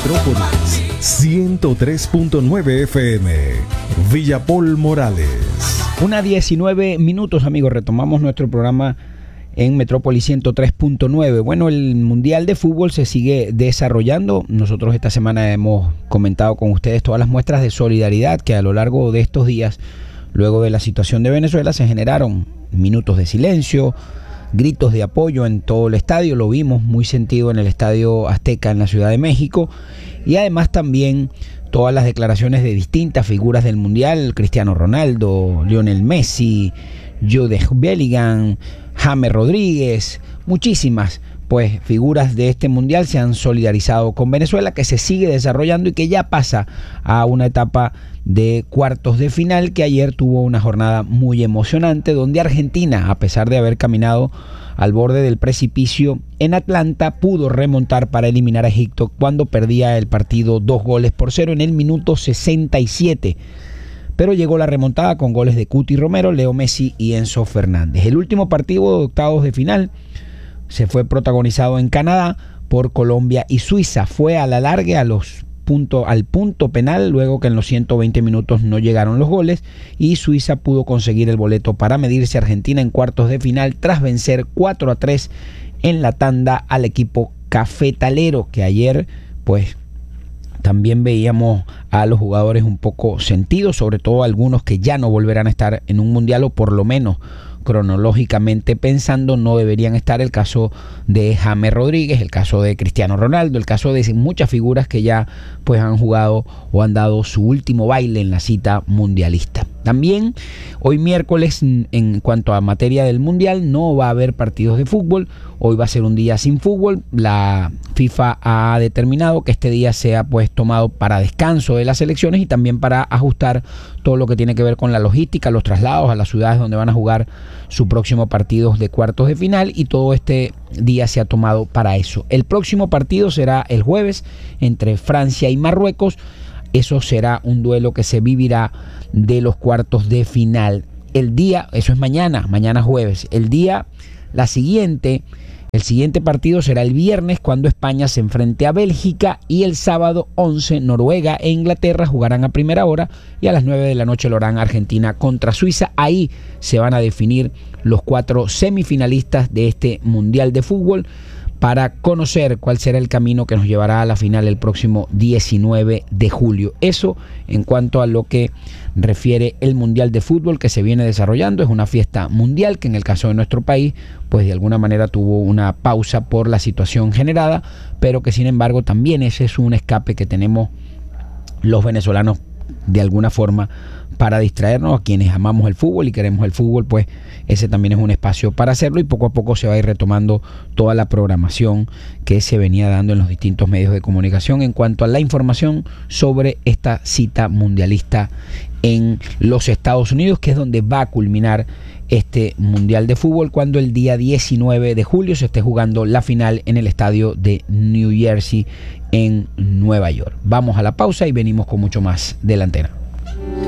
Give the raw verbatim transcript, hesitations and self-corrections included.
Metrópolis ciento tres punto nueve F M, Villapol Morales. Una diecinueve minutos, amigos. Retomamos nuestro programa en Metrópolis ciento tres punto nueve. Bueno, el Mundial de Fútbol se sigue desarrollando. Nosotros esta semana hemos comentado con ustedes todas las muestras de solidaridad que a lo largo de estos días, luego de la situación de Venezuela, se generaron minutos de silencio, gritos de apoyo en todo el estadio. Lo vimos muy sentido en el Estadio Azteca en la Ciudad de México, y además también todas las declaraciones de distintas figuras del Mundial: Cristiano Ronaldo, Lionel Messi, Jude Bellingham, James Rodríguez, muchísimas pues figuras de este Mundial se han solidarizado con Venezuela, que se sigue desarrollando y que ya pasa a una etapa de cuartos de final, que ayer tuvo una jornada muy emocionante, donde Argentina, a pesar de haber caminado al borde del precipicio en Atlanta, pudo remontar para eliminar a Egipto cuando perdía el partido dos goles por cero en el minuto sesenta y siete. Pero llegó la remontada con goles de Cuti Romero, Leo Messi y Enzo Fernández. El último partido de octavos de final se fue protagonizado en Canadá por Colombia y Suiza. Fue a la larga a los punto, al punto penal, luego que en los ciento veinte minutos no llegaron los goles, y Suiza pudo conseguir el boleto para medirse a Argentina en cuartos de final tras vencer cuatro a tres en la tanda al equipo cafetalero, que ayer pues también veíamos a los jugadores un poco sentidos, sobre todo algunos que ya no volverán a estar en un mundial, o por lo menos cronológicamente pensando no deberían estar. El caso de James Rodríguez, el caso de Cristiano Ronaldo, el caso de muchas figuras que ya pues han jugado o han dado su último baile en la cita mundialista. También hoy miércoles, en cuanto a materia del mundial, no va a haber partidos de fútbol. Hoy va a ser un día sin fútbol. La FIFA ha determinado que este día sea pues tomado para descanso de las selecciones y también para ajustar todo lo que tiene que ver con la logística, los traslados a las ciudades donde van a jugar su próximo partido de cuartos de final, y todo este día se ha tomado para eso. El próximo partido será el jueves entre Francia y Marruecos. Eso será un duelo que se vivirá de los cuartos de final. El día, eso es mañana, mañana jueves. El día, la siguiente, el siguiente partido será el viernes, cuando España se enfrente a Bélgica, y el sábado once, Noruega e Inglaterra jugarán a primera hora, y a las nueve de la noche lo harán Argentina contra Suiza. Ahí se van a definir los cuatro semifinalistas de este Mundial de Fútbol, para conocer cuál será el camino que nos llevará a la final el próximo diecinueve de julio. Eso en cuanto a lo que refiere el Mundial de Fútbol que se viene desarrollando. Es una fiesta mundial que en el caso de nuestro país pues de alguna manera tuvo una pausa por la situación generada, pero que sin embargo también ese es un escape que tenemos los venezolanos de alguna forma para distraernos. A quienes amamos el fútbol y queremos el fútbol, pues ese también es un espacio para hacerlo, y poco a poco se va a ir retomando toda la programación que se venía dando en los distintos medios de comunicación en cuanto a la información sobre esta cita mundialista en los Estados Unidos, que es donde va a culminar este Mundial de Fútbol, cuando el día diecinueve de julio se esté jugando la final en el estadio de New Jersey en Nueva York. Vamos a la pausa y venimos con mucho más de la antena.